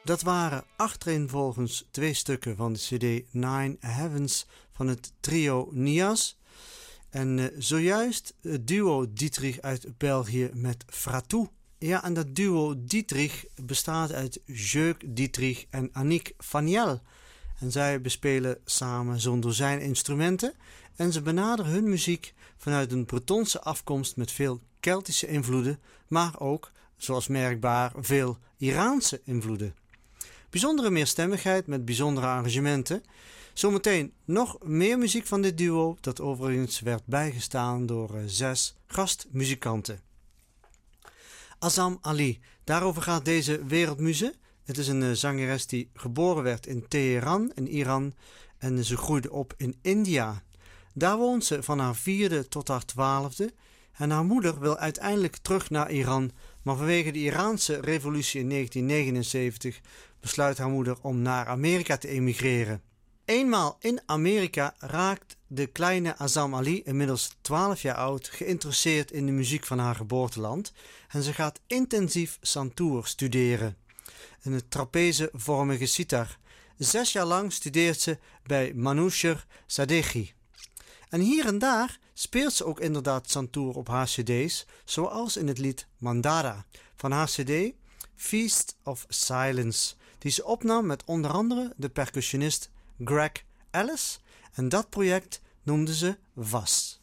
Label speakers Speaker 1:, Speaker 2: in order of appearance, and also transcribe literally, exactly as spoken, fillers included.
Speaker 1: Dat waren achtereenvolgens twee stukken van de cd Nine Heavens van het trio Nias. En uh, zojuist het duo Dietrich uit België met Fratou. Ja, en dat duo Dietrich bestaat uit Jeuk Dietrich en Annick Faniel. En zij bespelen samen zo'n dozijn instrumenten. En ze benaderen hun muziek vanuit een Bretonse afkomst met veel Keltische invloeden, maar ook, zoals merkbaar, veel Iraanse invloeden. Bijzondere meerstemmigheid met bijzondere arrangementen. Zometeen nog meer muziek van dit duo, dat overigens werd bijgestaan door uh, zes gastmuzikanten. Azam Ali, daarover gaat deze wereldmuze. Het is een uh, zangeres die geboren werd in Teheran in Iran en ze groeide op in India. Daar woont ze van haar vierde tot haar twaalfde en haar moeder wil uiteindelijk terug naar Iran, maar vanwege de Iraanse revolutie in negentien negenenzeventig besluit haar moeder om naar Amerika te emigreren. Eenmaal in Amerika raakt de kleine Azam Ali, inmiddels twaalf jaar oud, geïnteresseerd in de muziek van haar geboorteland en ze gaat intensief santoor studeren, een trapezevormige sitar. Zes jaar lang studeert ze bij Manoucher Sadeghi. En hier en daar speelt ze ook inderdaad santoor op haar cd's, zoals in het lied Mandara van haar cd Feast of Silence, die ze opnam met onder andere de percussionist Greg Ellis, en dat project noemde ze V A S.